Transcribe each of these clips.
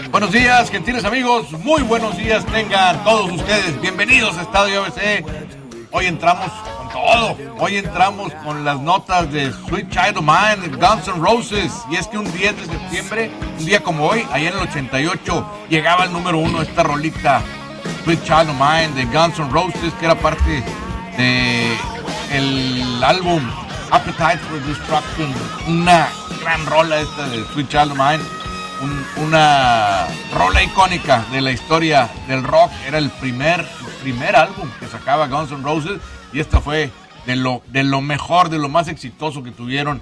Buenos días, gentiles amigos, muy buenos días tengan todos ustedes. Bienvenidos a Estadio ABC. Hoy entramos con todo. Hoy entramos con las notas de Sweet Child of Mine, de Guns N' Roses. Y es que un 10 de septiembre, un día como hoy, allá en el 88, llegaba el número 1 esta rolita, Sweet Child of Mine, de Guns N' Roses, que era parte de el álbum Appetite for Destruction. Una gran rola esta de Sweet Child of Mine. Una rola icónica de la historia del rock. Era el primer álbum que sacaba Guns N' Roses, y esta fue de lo mejor, de lo más exitoso que tuvieron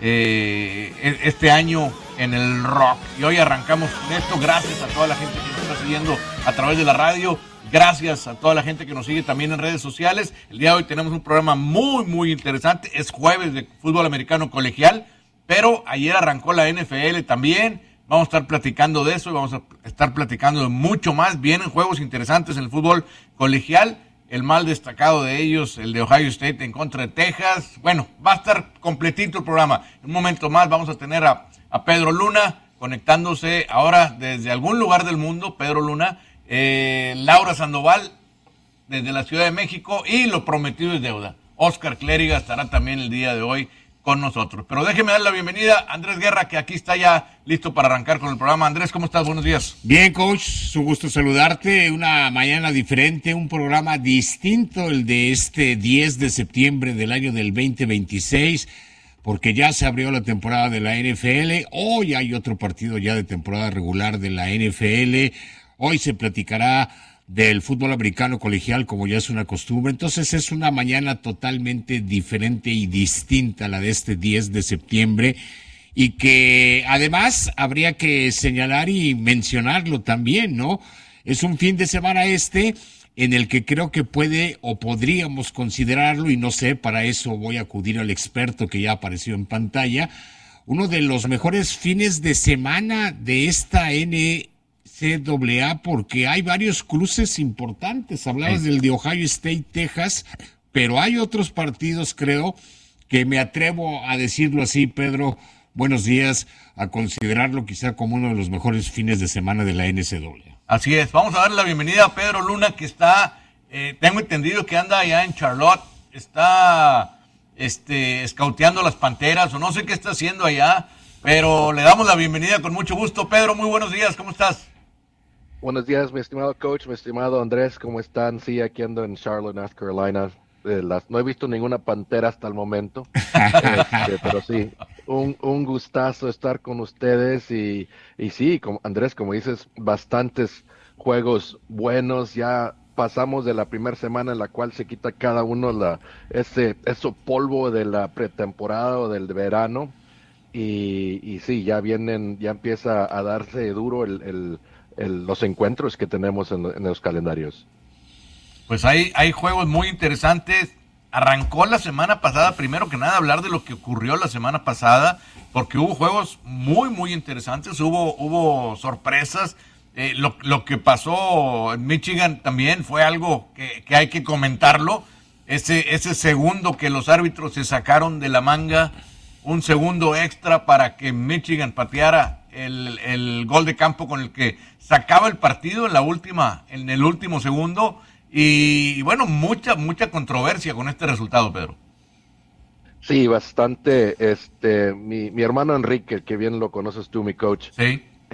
este año en el rock. Y hoy arrancamos con esto, gracias a toda la gente que nos está siguiendo a través de la radio, gracias a toda la gente que nos sigue también en redes sociales. El día de hoy tenemos un programa muy interesante. Es jueves de fútbol americano colegial, pero ayer arrancó la NFL también. Vamos a estar platicando de eso y vamos a estar platicando de mucho más. Vienen juegos interesantes en el fútbol colegial. El mal destacado de ellos, el de Ohio State en contra de Texas. Bueno, va a estar completito el programa. En un momento más vamos a tener a Pedro Luna conectándose ahora desde algún lugar del mundo. Pedro Luna, Laura Sandoval desde la Ciudad de México, y lo prometido es deuda. Oscar Clériga estará también el día de hoy con nosotros. Pero déjeme dar la bienvenida a Andrés Guerra, que aquí está ya listo para arrancar con el programa. Andrés, ¿cómo estás? Buenos días. Bien, coach, es un gusto saludarte. Una mañana diferente, un programa distinto, el de este 10 de septiembre del año del 2026, porque ya se abrió la temporada de la NFL. Hoy hay otro partido ya de temporada regular de la NFL. Hoy se platicará del fútbol americano colegial, como ya es una costumbre. Entonces es una mañana totalmente diferente y distinta a la de este 10 de septiembre, y que además habría que señalar y mencionarlo también, ¿no? Es un fin de semana en el que creo que puede o podríamos considerarlo, y no sé, para eso voy a acudir al experto que ya apareció en pantalla, uno de los mejores fines de semana de esta NCAA, porque hay varios cruces importantes. Hablabas del de Ohio State, Texas, pero hay otros partidos, creo, que me atrevo a decirlo así, Pedro, buenos días, a considerarlo quizá como uno de los mejores fines de semana de la NCAA. Así es, vamos a darle la bienvenida a Pedro Luna, que está, tengo entendido que anda allá en Charlotte, está escauteando las Panteras, o no sé qué está haciendo allá, pero le damos la bienvenida con mucho gusto. Pedro, muy buenos días, ¿cómo estás? Buenos días, mi estimado coach, mi estimado Andrés, ¿cómo están? Sí, aquí ando en Charlotte, North Carolina. No he visto ninguna pantera hasta el momento, pero sí, un gustazo estar con ustedes y sí, Andrés, como dices, bastantes juegos buenos. Ya pasamos de la primera semana en la cual se quita cada uno ese polvo de la pretemporada o del verano, y sí, ya empieza a darse duro los encuentros que tenemos en los calendarios. Pues hay juegos muy interesantes. Arrancó la semana pasada, primero que nada, hablar de lo que ocurrió la semana pasada, porque hubo juegos muy interesantes, hubo sorpresas. Lo que pasó en Michigan también fue algo que hay que comentarlo. Ese segundo que los árbitros se sacaron de la manga, un segundo extra para que Michigan pateara el gol de campo con el que sacaba el partido en el último segundo. Y bueno, mucha controversia con este resultado, Pedro. Sí, bastante. Mi hermano Enrique, que bien lo conoces tú, mi coach. Sí.